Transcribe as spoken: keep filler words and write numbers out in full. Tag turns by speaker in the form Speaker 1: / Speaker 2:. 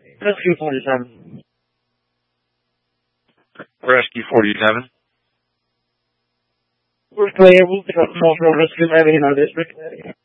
Speaker 1: Rescue forty-seven.
Speaker 2: Rescue forty-seven.
Speaker 1: We're able to cut off rescue area in our district area.